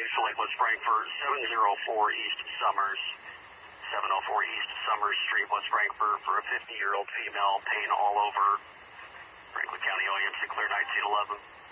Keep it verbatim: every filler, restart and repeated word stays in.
to Lake West Frankfort, seven oh four East Summers. seven oh four East Summers Street, West Frankfort, for a fifty-year-old female, pain all over. Franklin County O E M C clear nineteen eleven.